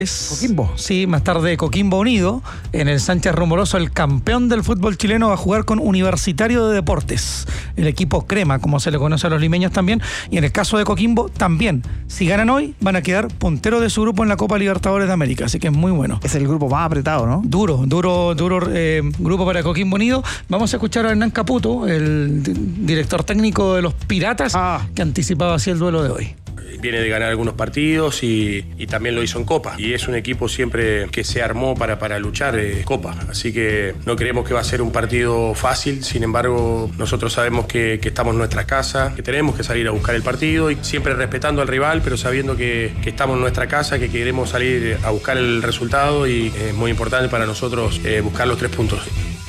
Coquimbo. Sí, más tarde Coquimbo Unido, en el Sánchez Rumoroso, el campeón del fútbol chileno va a jugar con Universitario de Deportes, el equipo crema, como se le conoce a los limeños también, y en el caso de Coquimbo también, si ganan hoy, van a quedar punteros de su grupo en la Copa Libertadores de América, así que es muy bueno. Es el grupo más apretado, ¿no? Duro grupo para Coquimbo Unido. Vamos a escuchar a Hernán Caputo, el director técnico de los Piratas, que anticipaba así el duelo de hoy. Viene de ganar algunos partidos y también lo hizo en Copa. Y es un equipo siempre que se armó para luchar Copa. Así que no creemos que va a ser un partido fácil. Sin embargo, nosotros sabemos que estamos en nuestra casa, que tenemos que salir a buscar el partido y siempre respetando al rival, pero sabiendo que estamos en nuestra casa, que queremos salir a buscar el resultado y es muy importante para nosotros buscar los 3 puntos.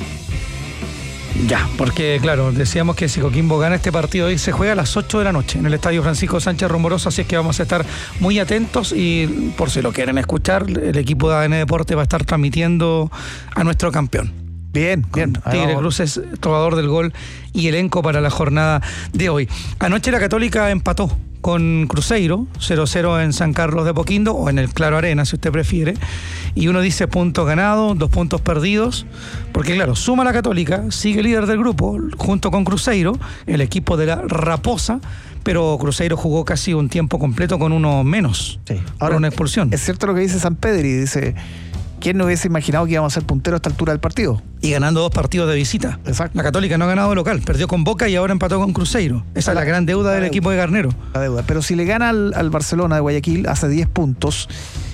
Ya, porque claro, decíamos que si Coquimbo gana este partido hoy se juega a las 8 de la noche en el Estadio Francisco Sánchez Rumoroso, así es que vamos a estar muy atentos y por si lo quieren escuchar, el equipo de ADN Deporte va a estar transmitiendo a nuestro campeón. Bien. Tigre Cruces, trovador del gol y elenco para la jornada de hoy. Anoche la Católica empató con Cruzeiro, 0-0 en San Carlos de Apoquindo, o en el Claro Arena, si usted prefiere. Y uno dice puntos ganados, 2 puntos perdidos, porque claro, suma la Católica, sigue líder del grupo, junto con Cruzeiro, el equipo de la Raposa, pero Cruzeiro jugó casi un tiempo completo con uno menos, por una expulsión. Es cierto lo que dice San Pedri, dice... ¿Quién no hubiese imaginado que íbamos a ser punteros a esta altura del partido? Y ganando 2 partidos de visita. Exacto. La Católica no ha ganado local, perdió con Boca y ahora empató con Cruzeiro. Esa es la gran deuda del equipo de Garnero. La deuda. Pero si le gana al Barcelona de Guayaquil, hace 10 puntos.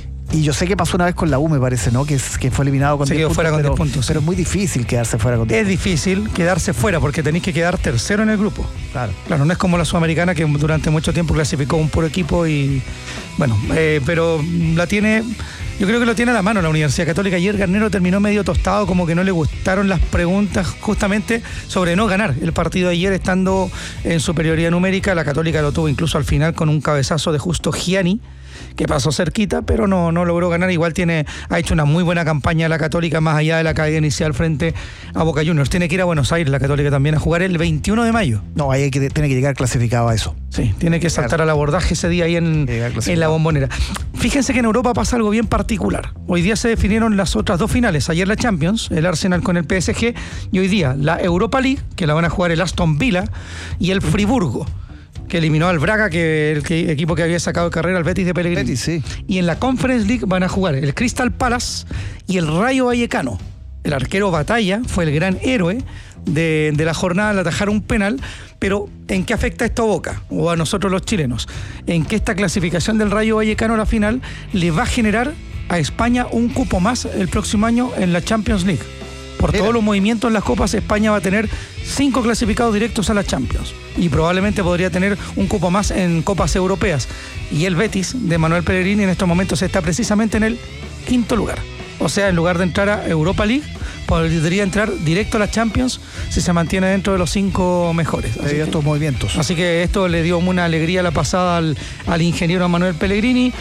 Y yo sé que pasó una vez con la U, me parece, ¿no? Que fue eliminado con 10 puntos. Fuera con 10 puntos. Pero es muy difícil quedarse fuera con 10 puntos. Es difícil quedarse fuera porque tenéis que quedar tercero en el grupo. Claro, no es como la Sudamericana que durante mucho tiempo clasificó un puro equipo y... Bueno, pero la tiene... Yo creo que lo tiene a la mano la Universidad Católica. Ayer Garnero terminó medio tostado, como que no le gustaron las preguntas justamente sobre no ganar el partido de ayer estando en superioridad numérica. La Católica lo tuvo incluso al final con un cabezazo de Justo Gianni, que pasó cerquita, pero no logró ganar. Igual ha hecho una muy buena campaña la Católica, más allá de la caída inicial frente a Boca Juniors. Tiene que ir a Buenos Aires la Católica también a jugar el 21 de mayo. No, ahí tiene que llegar clasificado a eso. Sí, tiene que saltar al abordaje ese día ahí en la Bombonera. Fíjense que en Europa pasa algo bien particular. Hoy día se definieron las otras 2 finales. Ayer la Champions, el Arsenal con el PSG, y hoy día la Europa League, que la van a jugar el Aston Villa y el Friburgo, que eliminó al Braga, que el equipo que había sacado de carrera al Betis de Pellegrini. Betis, sí. Y en la Conference League van a jugar el Crystal Palace y el Rayo Vallecano. El arquero Batalla fue el gran héroe de la jornada al atajar un penal, pero ¿en qué afecta esto a Boca o a nosotros los chilenos? En que esta clasificación del Rayo Vallecano a la final le va a generar a España un cupo más el próximo año en la Champions League. Por todos los movimientos en las copas, España va a tener 5 clasificados directos a la Champions y probablemente podría tener un cupo más en copas europeas. Y el Betis de Manuel Pellegrini en estos momentos está precisamente en el 5º lugar. O sea, en lugar de entrar a Europa League, podría entrar directo a la Champions si se mantiene dentro de los 5 mejores. Debido a estos movimientos. Así que esto le dio una alegría la pasada al ingeniero Manuel Pellegrini.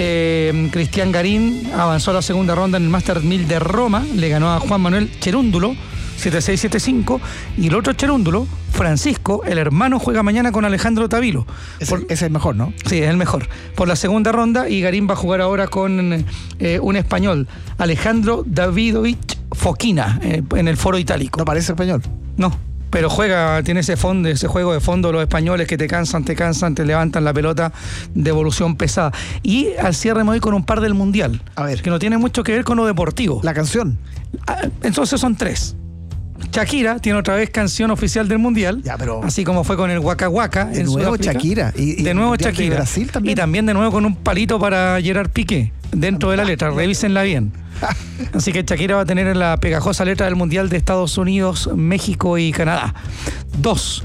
Cristian Garín avanzó a la segunda ronda en el Master 1000 de Roma, le ganó a Juan Manuel Cherúndulo 7-6, 7-5, y el otro Cherúndulo, Francisco, el hermano, juega mañana con Alejandro Tavilo. Es el mejor, ¿no? Sí, es el mejor. Por la segunda ronda, y Garín va a jugar ahora con un español, Alejandro Davidovich Fokina, en el Foro Itálico. ¿No parece español? No, pero tiene ese juego de fondo, los españoles que te cansan, te levantan la pelota de evolución pesada. Y al cierre me voy con un par del Mundial, a ver, que no tiene mucho que ver con lo deportivo. La canción. Entonces son 3. Shakira tiene otra vez canción oficial del Mundial, así como fue con el Waka Waka de nuevo Shakira. Y de nuevo Shakira. De Brasil también. Y también de nuevo con un palito para Gerard Piqué dentro de la letra, revísenla bien. Así que Shakira va a tener la pegajosa letra del Mundial de Estados Unidos, México y Canadá. 2.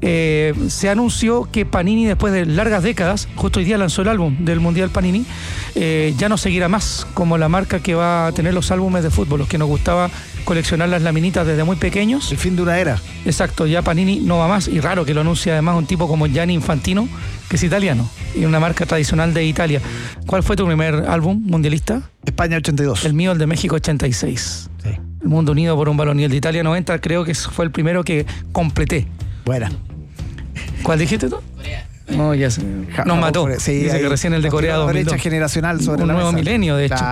Se anunció que Panini, después de largas décadas, justo hoy día lanzó el álbum del Mundial Panini, ya no seguirá más como la marca que va a tener los álbumes de fútbol, los que nos gustaba coleccionar las laminitas desde muy pequeños. El fin de una era. Exacto, ya Panini no va más, y raro que lo anuncie además un tipo como Gianni Infantino, que es italiano, y una marca tradicional de Italia. ¿Cuál fue tu primer álbum mundialista? España 82. El mío, el de México 86. Sí. El Mundo Unido por un Balón. Y el de Italia 90 creo que fue el primero que completé. Buena. ¿Cuál dijiste tú? No, ya nos mató. Sí, dice que recién el de Corea 2002. Brecha generacional sobre un la nuevo mesa. milenio, de hecho.